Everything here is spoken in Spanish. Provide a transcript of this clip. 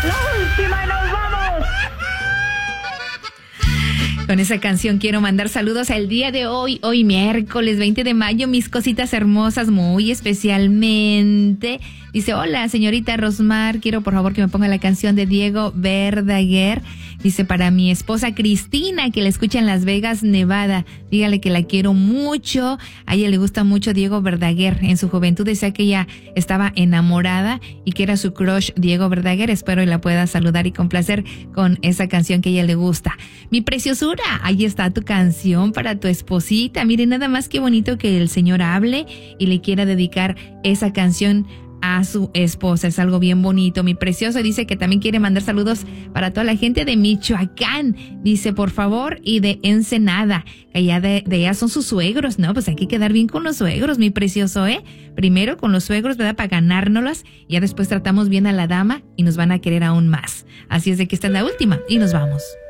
La última y nos vamos. Con esa canción quiero mandar saludos al día de hoy miércoles 20 de mayo, mis cositas hermosas, muy especialmente. Dice, hola, señorita Rosmar, quiero por favor que me ponga la canción de Diego Verdaguer. Dice, para mi esposa Cristina, que la escucha en Las Vegas, Nevada. Dígale que la quiero mucho. A ella le gusta mucho Diego Verdaguer. En su juventud decía que ella estaba enamorada y que era su crush Diego Verdaguer. Espero y la pueda saludar y complacer con esa canción que a ella le gusta. Mi preciosura, ahí está tu canción para tu esposita. Mire, nada más que bonito que el Señor hable y le quiera dedicar esa canción a su esposa. Es algo bien bonito. Mi precioso dice que también quiere mandar saludos para toda la gente de Michoacán. Dice, por favor, y de Ensenada, que allá de allá son sus suegros. No, pues hay que quedar bien con los suegros, mi precioso, Primero con los suegros, ¿verdad? Para ganárnoslas. Y ya después tratamos bien a la dama y nos van a querer aún más. Así es de que esta es la última y nos vamos.